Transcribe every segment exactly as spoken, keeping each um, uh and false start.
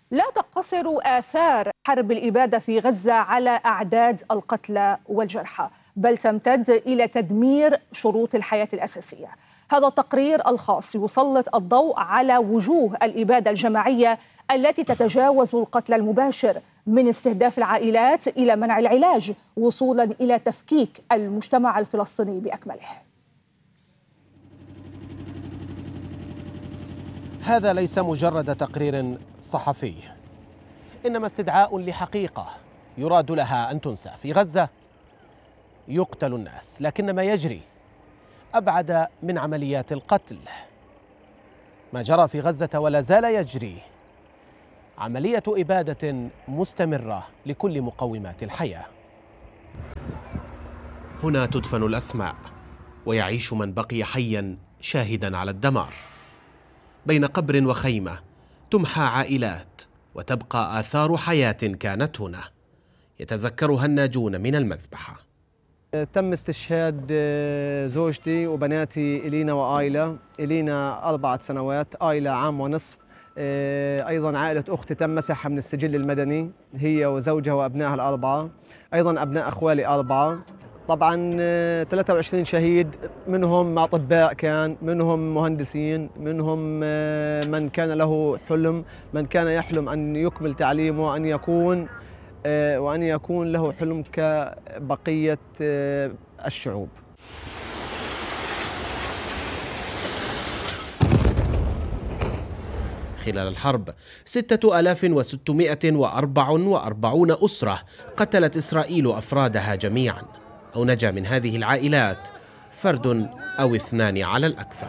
لا تقتصر آثار حرب الإبادة في غزة على أعداد القتلى والجرحى، بل تمتد إلى تدمير شروط الحياة الأساسية. هذا التقرير الخاص يسلط الضوء على وجوه الإبادة الجماعية التي تتجاوز القتل المباشر، من استهداف العائلات إلى منع العلاج، وصولا إلى تفكيك المجتمع الفلسطيني بأكمله. هذا ليس مجرد تقرير صحفي، إنما استدعاء لحقيقة يراد لها أن تنسى. في غزة يقتل الناس، لكن ما يجري أبعد من عمليات القتل. ما جرى في غزة ولا زال يجري عملية إبادة مستمرة لكل مقومات الحياة. هنا تدفن الأسماء ويعيش من بقي حيا شاهدا على الدمار. بين قبر وخيمة تمحى عائلات وتبقى آثار حياة كانت هنا يتذكرها الناجون من المذبحة. تم استشهاد زوجتي وبناتي إلينا وآيلة. إلينا أربعة سنوات، آيلة عام ونصف. أيضا عائلة أختي تم مسحها من السجل المدني، هي وزوجها وأبنائها الأربعة. أيضا أبناء أخوالي أربعة. طبعا ثلاثة وعشرين شهيد، منهم أطباء، كان منهم مهندسين، منهم من كان له حلم، من كان يحلم أن يكمل تعليمه وأن يكون وأن يكون له حلم كبقية الشعوب. خلال الحرب ستة آلاف وستمائة وأربعة وأربعين أسرة قتلت إسرائيل أفرادها جميعا، أو نجا من هذه العائلات فرد أو اثنان على الأكثر.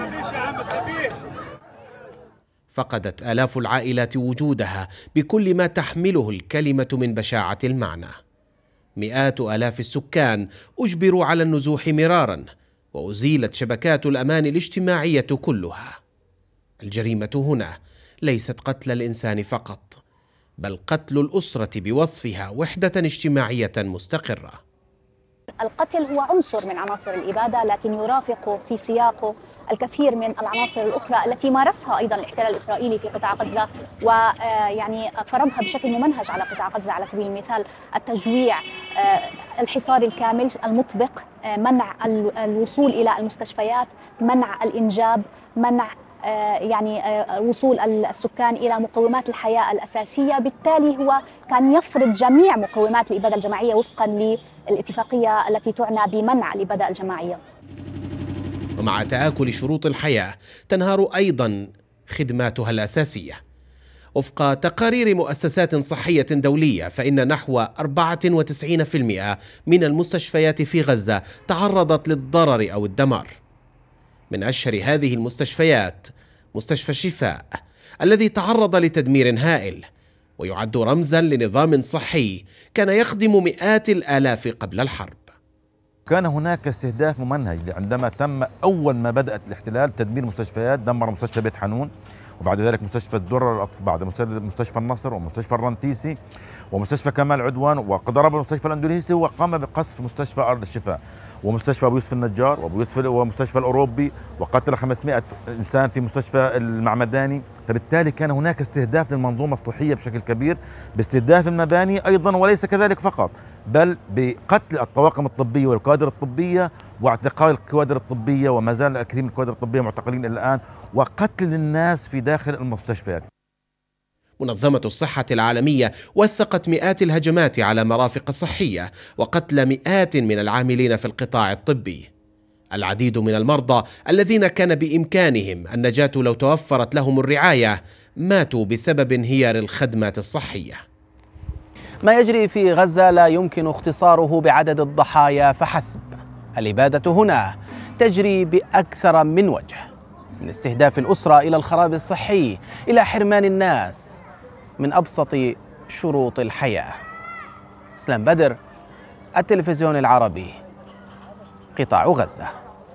فقدت آلاف العائلات وجودها بكل ما تحمله الكلمة من بشاعة المعنى. مئات آلاف السكان أجبروا على النزوح مرارا، وأزيلت شبكات الأمان الاجتماعية كلها. الجريمة هنا ليست قتل الإنسان فقط، بل قتل الأسرة بوصفها وحدة اجتماعية مستقرة. القتل هو عنصر من عناصر الإبادة، لكن يرافق في سياقه الكثير من العناصر الأخرى التي مارسها أيضا الاحتلال الإسرائيلي في قطاع غزة، ويعني فرضها بشكل ممنهج على قطاع غزة. على سبيل المثال التجويع، الحصار الكامل المطبق، منع الوصول إلى المستشفيات، منع الإنجاب، منع يعني وصول السكان إلى مقومات الحياة الأساسية. بالتالي هو كان يفرض جميع مقومات الإبادة الجماعية وفقا للاتفاقية التي تعنى بمنع الإبادة الجماعية. ومع تآكل شروط الحياة تنهار أيضا خدماتها الأساسية. وفق تقارير مؤسسات صحية دولية، فإن نحو أربعة وتسعين بالمئة من المستشفيات في غزة تعرضت للضرر أو الدمار. من أشهر هذه المستشفيات مستشفى الشفاء، الذي تعرض لتدمير هائل ويعد رمزا لنظام صحي كان يخدم مئات الآلاف قبل الحرب. كان هناك استهداف ممنهج. عندما تم أول ما بدأت الاحتلال تدمير مستشفيات، دمر مستشفى بيت حنون، وبعد ذلك مستشفى الدرة، بعد مستشفى النصر، ومستشفى الرنتيسي، ومستشفى كمال عدوان، وضرب المستشفى الأندونيسي، وقام بقصف مستشفى أرض الشفاء، ومستشفى أبو يوسف النجار، وأبو يوسف ومستشفى الأوروبي، وقتل خمسمائة إنسان في مستشفى المعمداني. فبالتالي كان هناك استهداف للمنظومة الصحية بشكل كبير، باستهداف المباني أيضا، وليس كذلك فقط، بل بقتل الطواقم الطبية والكوادر الطبية، واعتقال الكوادر الطبية، وما زال الكثير من الكوادر الطبية معتقلين إلى الآن، وقتل الناس في داخل المستشفيات. منظمة الصحة العالمية وثقت مئات الهجمات على مرافق صحية وقتل مئات من العاملين في القطاع الطبي. العديد من المرضى الذين كان بإمكانهم النجاة لو توفرت لهم الرعاية ماتوا بسبب انهيار الخدمات الصحية. ما يجري في غزة لا يمكن اختصاره بعدد الضحايا فحسب. الإبادة هنا تجري بأكثر من وجه، من استهداف الأسرة إلى الخراب الصحي، إلى حرمان الناس من أبسط شروط الحياة. اسلام بدر، التلفزيون العربي، قطاع غزة.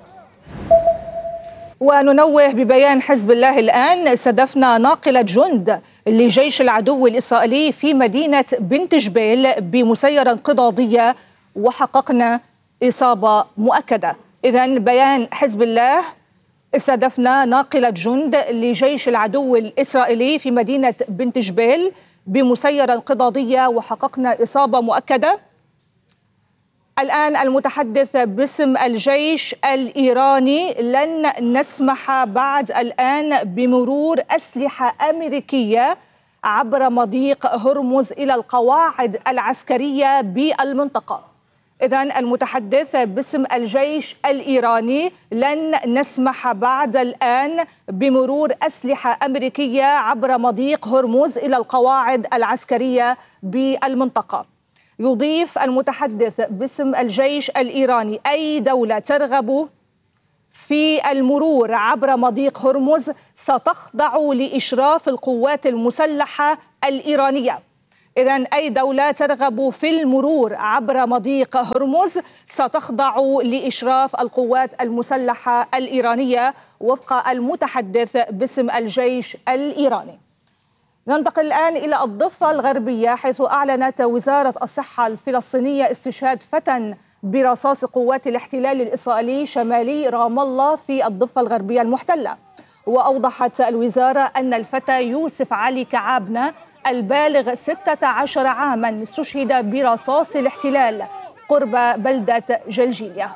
وننوه ببيان حزب الله الآن: استهدفنا ناقلة جند لجيش العدو الإسرائيلي في مدينة بنت جبيل بمسيرة انقضاضية وحققنا إصابة مؤكدة. إذن بيان حزب الله استهدفنا ناقلة جند لجيش العدو الإسرائيلي في مدينة بنت جبيل بمسيرة انقضاضية وحققنا إصابة مؤكدة. الآن المتحدث باسم الجيش الإيراني: لن نسمح بعد الآن بمرور أسلحة أمريكية عبر مضيق هرمز إلى القواعد العسكرية بالمنطقة. إذن المتحدث باسم الجيش الإيراني: لن نسمح بعد الآن بمرور أسلحة أمريكية عبر مضيق هرمز إلى القواعد العسكرية بالمنطقة. يضيف المتحدث باسم الجيش الإيراني: أي دولة ترغب في المرور عبر مضيق هرمز ستخضع لإشراف القوات المسلحة الإيرانية. إذن أي دولة ترغب في المرور عبر مضيق هرمز ستخضع لإشراف القوات المسلحة الإيرانية وفق المتحدث باسم الجيش الإيراني. ننتقل الآن إلى الضفة الغربية، حيث أعلنت وزارة الصحة الفلسطينية استشهاد فتى برصاص قوات الاحتلال الإسرائيلي شمالي رام الله في الضفة الغربية المحتلة. وأوضحت الوزارة أن الفتى يوسف علي كعابنة البالغ ستة عشر عاما استشهد برصاص الاحتلال قرب بلدة جلجيلية.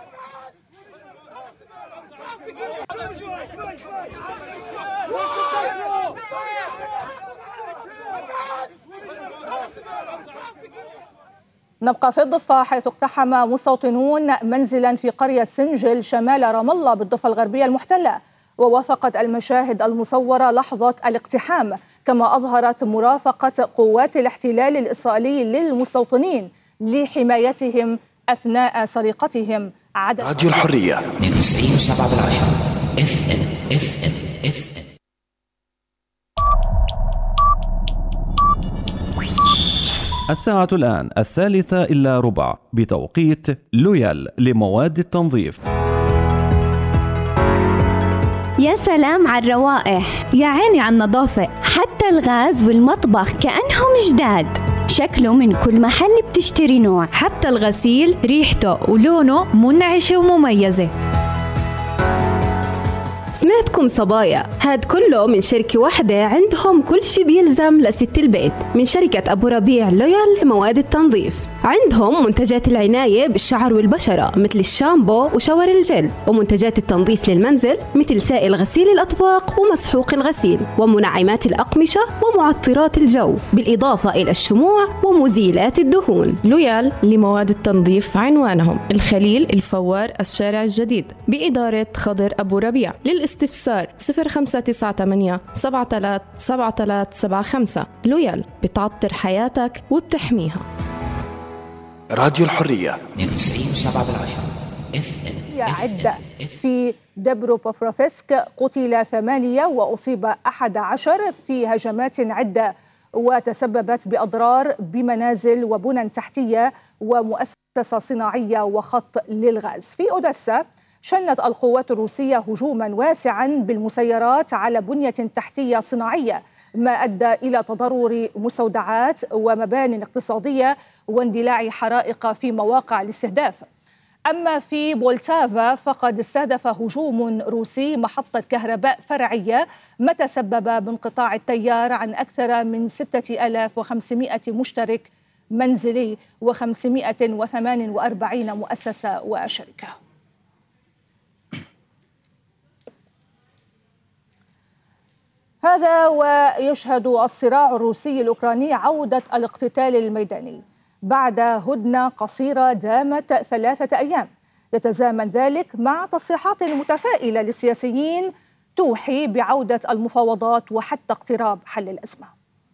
نبقى في الضفة، حيث اقتحم مستوطنون منزلا في قرية سنجل شمال رام الله بالضفة الغربية المحتلة، ووثقت المشاهد المصورة لحظة الاقتحام، كما أظهرت مرافقة قوات الاحتلال الإسرائيلي للمستوطنين لحمايتهم أثناء سرقتهم عدد. راديو الحرية من تسعين وسبعة بالعشرة اف ام اف ام اف ام. الساعة الآن الثالثة إلا ربع بتوقيت لويال لمواد التنظيف. يا سلام على الروائح، يا عيني على النظافة، حتى الغاز والمطبخ كأنهم جداد. شكله من كل محل بتشتري نوع، حتى الغسيل ريحته ولونه منعشة ومميزة. سمعتكم صبايا، هاد كله من شركة واحدة عندهم كل شي بيلزم لست البيت، من شركة أبو ربيع لويال لمواد التنظيف. عندهم منتجات العناية بالشعر والبشرة مثل الشامبو وشاور الجل، ومنتجات التنظيف للمنزل مثل سائل غسيل الأطباق ومسحوق الغسيل، ومنعمات الأقمشة ومعطرات الجو، بالإضافة إلى الشموع ومزيلات الدهون. لويال لمواد التنظيف عنوانهم الخليل الفوار الشارع الجديد بإدارة خضر أبو ربيع. للاستفسار صفر خمسة تسعة ثمانية سبعة ثلاثة سبعة ثلاثة سبعة خمسة. لويال بتعطر حياتك وبتحميها. راديو الحرية من تسعين وسبعة بالعشرة اف ام. عدة في دبروبوفسك قتل ثمانية وأصيب أحد عشر في هجمات عدة، وتسببت بأضرار بمنازل وبنى تحتية ومؤسسة صناعية وخط للغاز. في أوديسا شنت القوات الروسية هجوما واسعا بالمسيرات على بنية تحتية صناعية، ما أدى إلى تضرر مستودعات ومبان اقتصادية واندلاع حرائق في مواقع الاستهداف. أما في بولتافا فقد استهدف هجوم روسي محطة كهرباء فرعية، ما تسبب بانقطاع التيار عن أكثر من ستة آلاف وخمسمائة مشترك منزلي وخمسمائة وثمانية وأربعين مؤسسة وشركة. هذا ويشهد الصراع الروسي الأوكراني عودة الاقتتال الميداني بعد هدنة قصيرة دامت ثلاثة أيام. يتزامن ذلك مع تصريحات متفائلة للسياسيين توحي بعودة المفاوضات وحتى اقتراب حل الأزمة.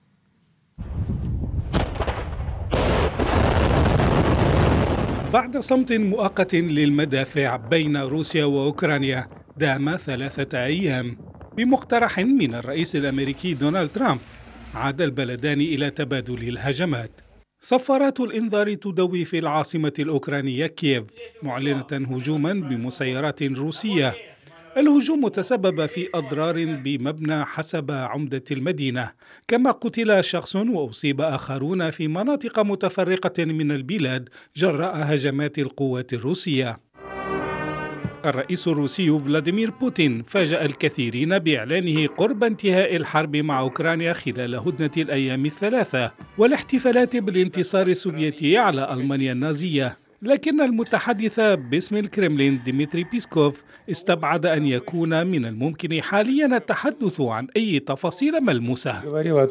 بعد صمت مؤقت للمدافع بين روسيا وأوكرانيا دام ثلاثة أيام، بمقترح من الرئيس الأمريكي دونالد ترامب عاد البلدان إلى تبادل الهجمات. صفارات الإنذار تدوي في العاصمة الأوكرانية كييف، معلنة هجوما بمسيرات روسية. الهجوم تسبب في أضرار بمبنى حسب عمدة المدينة، كما قتل شخص وأصيب آخرون في مناطق متفرقة من البلاد جراء هجمات القوات الروسية. الرئيس الروسي فلاديمير بوتين فاجأ الكثيرين بإعلانه قرب انتهاء الحرب مع أوكرانيا خلال هدنة الأيام الثلاثة والاحتفالات بالانتصار السوفيتي على ألمانيا النازية. لكن المتحدث باسم الكرملين ديمتري بيسكوف استبعد أن يكون من الممكن حاليا التحدث عن أي تفاصيل ملموسة.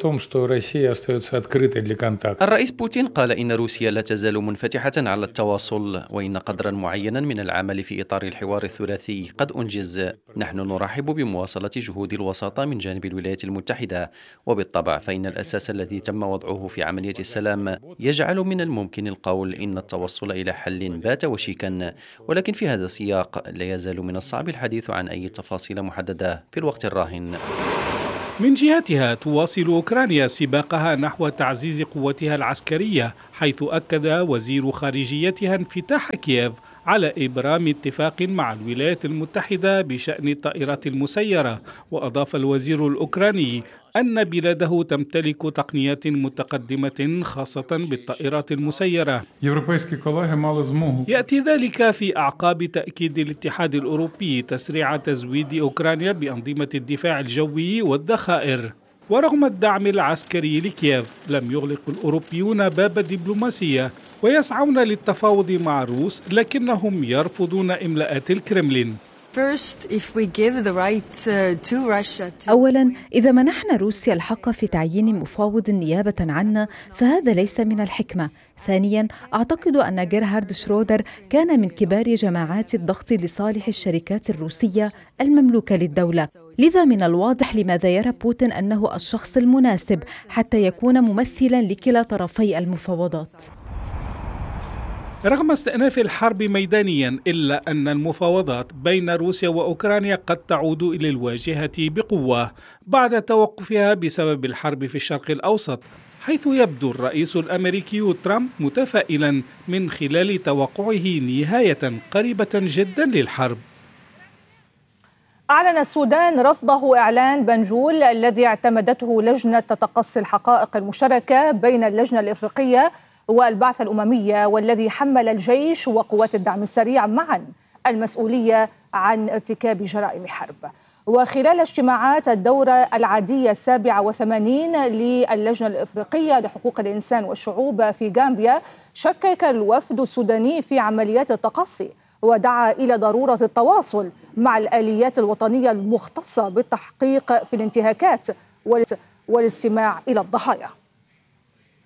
الرئيس بوتين قال إن روسيا لا تزال منفتحة على التواصل، وإن قدرا معينا من العمل في إطار الحوار الثلاثي قد أنجز. نحن نرحب بمواصلة جهود الوساطة من جانب الولايات المتحدة، وبالطبع فإن الأساس الذي تم وضعه في عملية السلام يجعل من الممكن القول إن التوصل إلى حل بات وشيكا، ولكن في هذا السياق لا يزال من الصعب الحديث عن أي تفاصيل محددة في الوقت الراهن. من جهتها تواصل أوكرانيا سباقها نحو تعزيز قوتها العسكرية، حيث أكد وزير خارجيتها انفتاح كييف على إبرام اتفاق مع الولايات المتحدة بشأن الطائرات المسيرة. وأضاف الوزير الأوكراني أن بلاده تمتلك تقنيات متقدمة خاصة بالطائرات المسيرة. يأتي ذلك في أعقاب تأكيد الاتحاد الأوروبي تسريع تزويد أوكرانيا بأنظمة الدفاع الجوي والذخائر. ورغم الدعم العسكري لكييف لم يغلق الأوروبيون باب الدبلوماسية ويسعون للتفاوض مع الروس، لكنهم يرفضون إملاءات الكرملين. أولا، إذا منحنا روسيا الحق في تعيين مفاوض نيابة عنا فهذا ليس من الحكمة. ثانيا، أعتقد أن جيرهارد شرودر كان من كبار جماعات الضغط لصالح الشركات الروسية المملوكة للدولة، لذا من الواضح لماذا يرى بوتين أنه الشخص المناسب حتى يكون ممثلا لكلا طرفي المفاوضات. رغم استئناف الحرب ميدانيا، إلا أن المفاوضات بين روسيا وأوكرانيا قد تعود إلى الواجهة بقوة بعد توقفها بسبب الحرب في الشرق الأوسط، حيث يبدو الرئيس الأمريكي ترامب متفائلا من خلال توقعه نهاية قريبة جدا للحرب. أعلن السودان رفضه إعلان بنجول الذي اعتمدته لجنة تقصي الحقائق المشتركة بين اللجنة الإفريقية والبعثة الأممية، والذي حمل الجيش وقوات الدعم السريع معا المسؤولية عن ارتكاب جرائم حرب. وخلال اجتماعات الدورة العادية السابعة وثمانين للجنة الإفريقية لحقوق الإنسان والشعوب في غامبيا، شكك الوفد السوداني في عمليات التقصي ودعا إلى ضرورة التواصل مع الآليات الوطنية المختصة بالتحقيق في الانتهاكات والاستماع إلى الضحايا.